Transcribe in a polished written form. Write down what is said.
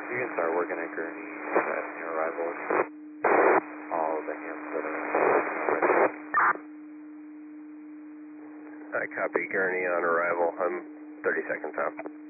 You can start working at Gurney at near arrival. All the hands that are ready. I copy Gurney on arrival. I'm 30 seconds out.